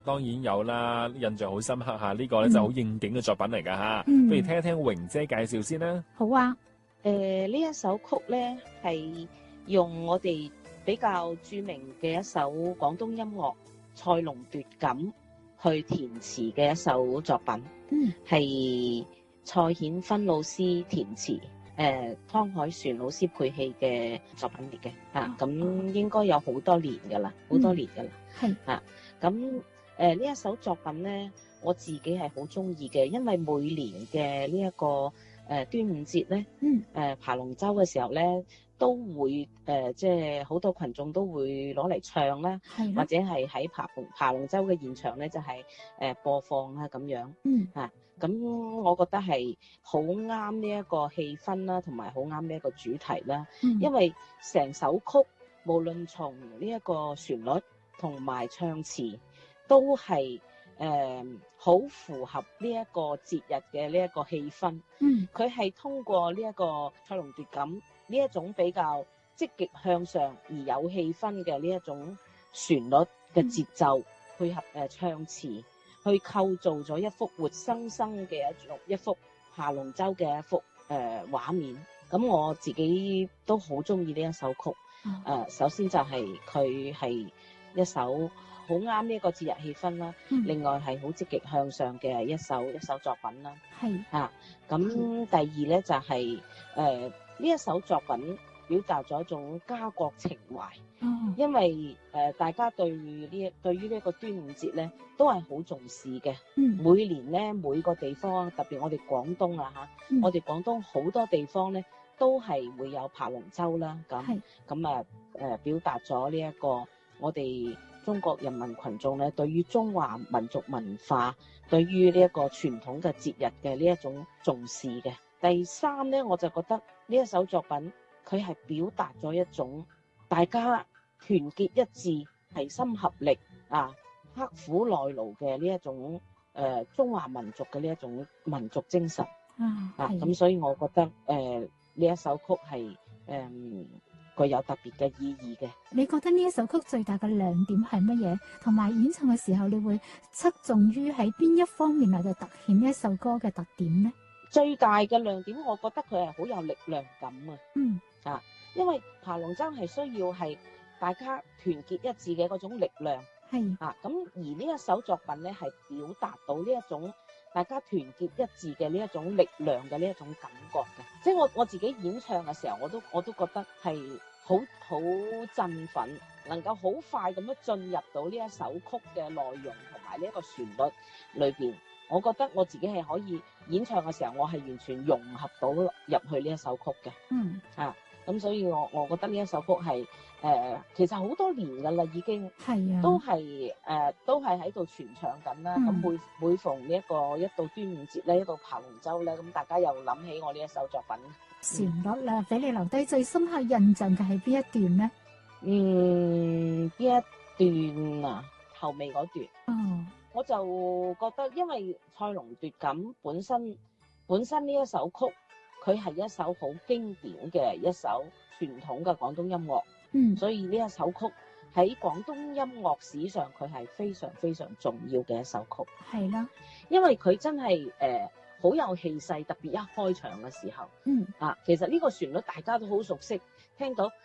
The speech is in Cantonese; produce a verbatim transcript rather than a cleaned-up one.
當然有啦，印象好深刻嚇，呢個咧嗯就好應景嘅作品嚟㗎嚇。 嗯不如聽一聽榮姐介紹先啦。 好啊， 誒呢一首曲咧係用我哋比較著名嘅一首廣東音樂賽龍奪錦去填詞嘅一首作品， 嗯係蔡顯芬老師填詞，誒湯海璇老師配器嘅作品嚟嘅嚇，咁應該有好多年㗎啦，好多年㗎啦係嚇，咁誒呢一首作品咧，我自己係好中意嘅，因為每年嘅呢一個誒、呃、端午節咧， 嗯誒爬龍舟嘅時候咧，都會誒即係好多群眾都會攞嚟唱啦， 係啦， 或者係喺爬龍爬龍舟嘅現場咧，就係、是、誒、呃、播放啦咁樣嗯嚇。咁、我覺得係好啱呢一個氣氛啦，同埋好啱呢一個主題啦， 嗯因為成首曲無論從呢一個旋律同埋唱詞，都係誒好符合呢一個節日嘅呢一個氣氛。 嗯佢係通過呢一個賽龍奪錦呢一種比較積極向上而有氣氛嘅呢一種旋律嘅節奏，配合誒唱詞，去構造咗一幅活生生嘅一種一幅爬龍舟嘅一幅誒、呃、畫面。咁我自己都好中意呢一首曲。誒、 哦呃，首先就係佢係一首好啱呢一個節日氣氛啦， 嗯另外係好積極向上嘅一首一首作品啦。 係啊，咁第二咧就係誒呢一首作品表達咗一種家國情懷， 哦因為誒、呃、大家對呢一對於呢一個端午節咧都係好重視嘅。 嗯每年咧每個地方，特別我哋廣東啊嚇， 嗯我哋廣東好多地方咧都係會有爬龍舟啦，咁係咁啊誒表達咗呢一個我哋中國人民群眾咧對於中華民族文化，對於呢一個傳統嘅節日嘅呢一種重視嘅。第三咧，我就覺得呢一首作品佢係表達咗一種大家團結一致、齊心合力啊、刻苦耐勞嘅呢一種誒、呃、中華民族嘅呢一種民族精神啊啊。 係咁所以我覺得誒呢、一首曲係誒、嗯具有特別嘅意義嘅。 你覺得呢一首曲最大嘅亮點係乜嘢？同埋演唱嘅時候，你會側重於喺邊一方面嚟到突顯呢一首歌嘅特點呢？ 最大嘅亮點，我覺得佢係好有力量感啊！ 嗯啊，因為爬龍舟係需要係大家團結一致嘅嗰種力量係啊。咁而呢一首作品咧，係表達到呢一種大家團結一致嘅呢一種力量嘅呢一種感覺嘅。即係我我自己演唱嘅時候，我都我都覺得係好好振奮，能夠好快咁樣進入到呢一首曲嘅內容同埋呢一個旋律裏邊。我覺得我自己係可以演唱嘅時候，我係完全融合到入去呢一首曲嘅。 嗯啊，咁所以我我覺得呢一首曲係誒、呃，其實好多年㗎啦，已經係啊， 都係誒、呃，都係喺度傳唱緊啦。咁、 嗯每每逢呢一個一到端午節咧，一到爬龍舟咧，咁大家又諗起我呢一首作品。 旋律啦，俾你留低最深刻印象嘅係邊一段呢？ 嗯，邊一段啊？後尾嗰段。 哦， 我就覺得，因為賽龍奪錦本身本身呢一首曲，佢係一首好經典嘅一首傳統嘅廣東音樂， 嗯所以呢一首曲喺廣東音樂史上，佢係非常非常重要嘅一首曲， 係啦， 因為佢真係誒好有氣勢，特別一開場嘅時候嗯。 啊，其實呢個旋律大家都好熟悉，聽到。